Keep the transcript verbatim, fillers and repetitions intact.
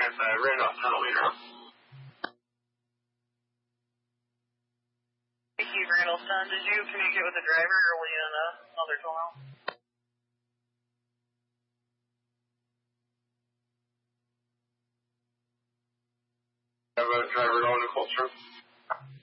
nine five, Randolph, Tunnel Leader. Thank you, Randallstown. Did you communicate with the driver or were you on another tunnel? I have a driver going to Colchester.